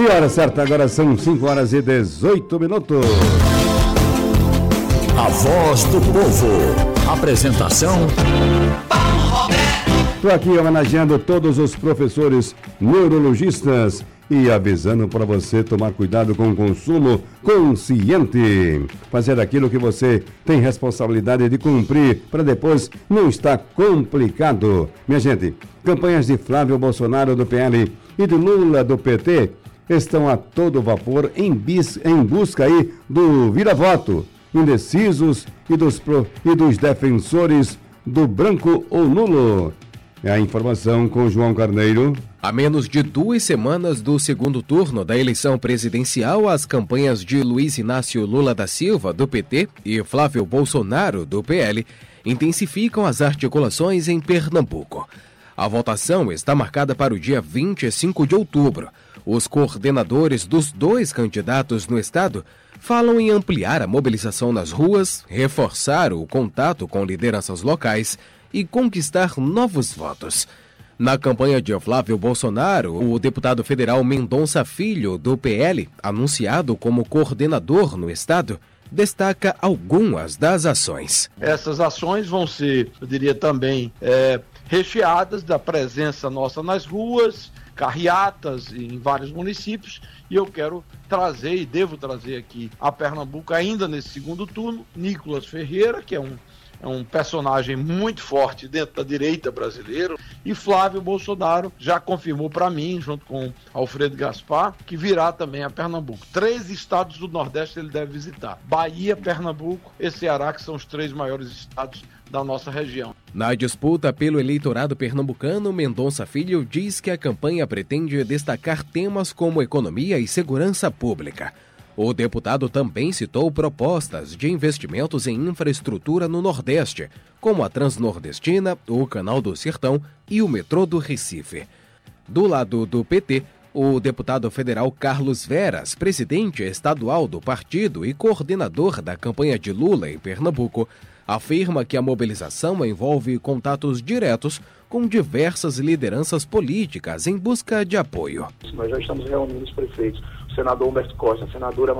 E hora certa, agora são 5h18. A Voz do Povo. Apresentação: Paulo Roberto. Estou aqui homenageando todos os professores neurologistas e avisando para você tomar cuidado com o consumo consciente. Fazer aquilo que você tem responsabilidade de cumprir para depois não estar complicado. Minha gente, campanhas de Flávio Bolsonaro do PL e de Lula do PT estão a todo vapor em busca aí do vira-voto. Indecisos e dos defensores do branco ou nulo. É a informação com João Carneiro. A menos de 2 semanas do segundo turno da eleição presidencial, as campanhas de Luiz Inácio Lula da Silva, do PT, e Flávio Bolsonaro, do PL, intensificam as articulações em Pernambuco. A votação está marcada para o dia 25 de outubro. Os coordenadores dos 2 candidatos no estado falam em ampliar a mobilização nas ruas, reforçar o contato com lideranças locais e conquistar novos votos. Na campanha de Flávio Bolsonaro, o deputado federal Mendonça Filho, do PL, anunciado como coordenador no estado, destaca algumas das ações. Essas ações vão ser, eu diria também, recheadas da presença nossa nas ruas, carreatas em vários municípios, e eu quero trazer e devo trazer aqui a Pernambuco ainda nesse segundo turno, Nicolas Ferreira, que é um personagem muito forte dentro da direita brasileira, e Flávio Bolsonaro já confirmou para mim, junto com Alfredo Gaspar, que virá também a Pernambuco. 3 estados do Nordeste ele deve visitar: Bahia, Pernambuco e Ceará, que são os 3 maiores estados da nossa região. Na disputa pelo eleitorado pernambucano, Mendonça Filho diz que a campanha pretende destacar temas como economia e segurança pública. O deputado também citou propostas de investimentos em infraestrutura no Nordeste, como a Transnordestina, o Canal do Sertão e o metrô do Recife. Do lado do PT, o deputado federal Carlos Veras, presidente estadual do partido e coordenador da campanha de Lula em Pernambuco, afirma que a mobilização envolve contatos diretos com diversas lideranças políticas em busca de apoio. Nós já estamos reunindo os prefeitos, o senador Humberto Costa, a senadora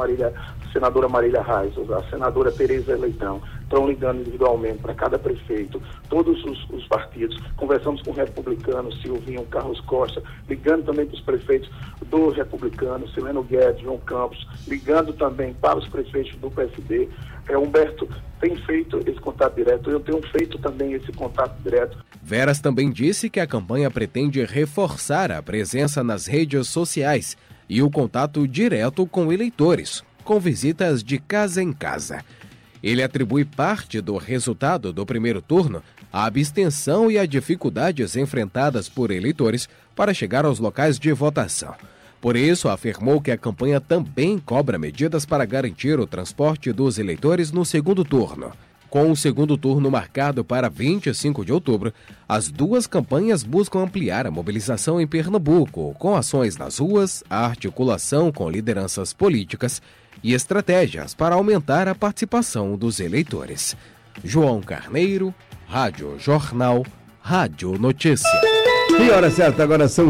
Marília Reis, a senadora Tereza Leitão, estão ligando individualmente para cada prefeito, todos os partidos. Conversamos com o republicano Silvinho Carlos Costa, ligando também para os prefeitos do republicano, Sileno Guedes, João Campos, ligando também para os prefeitos do PSD. Humberto tem feito esse contato direto, eu tenho feito também esse contato direto. Veras também disse que a campanha pretende reforçar a presença nas redes sociais e o contato direto com eleitores, com visitas de casa em casa. Ele atribui parte do resultado do primeiro turno à abstenção e a dificuldades enfrentadas por eleitores para chegar aos locais de votação. Por isso, afirmou que a campanha também cobra medidas para garantir o transporte dos eleitores no segundo turno. Com o segundo turno marcado para 25 de outubro, as 2 campanhas buscam ampliar a mobilização em Pernambuco, com ações nas ruas, a articulação com lideranças políticas e estratégias para aumentar a participação dos eleitores. João Carneiro, Rádio Jornal, Rádio Notícia. E hora certa, agora são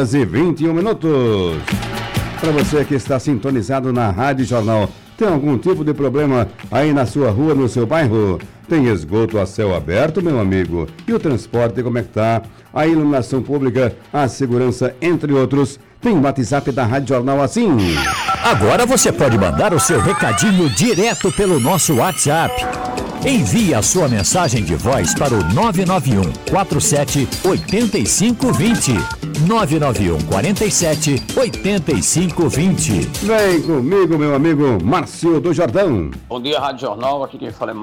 5h21. Para você que está sintonizado na Rádio Jornal, tem algum tipo de problema aí na sua rua, no seu bairro? Tem esgoto a céu aberto, meu amigo? E o transporte, como é que tá? A iluminação pública, a segurança, entre outros. Tem o WhatsApp da Rádio Jornal assim. Agora você pode mandar o seu recadinho direto pelo nosso WhatsApp. Envie a sua mensagem de voz para o 991 47 8520. 991 47 8520. Vem comigo, meu amigo Márcio do Jordão. Bom dia, Rádio Jornal. Aqui quem fala é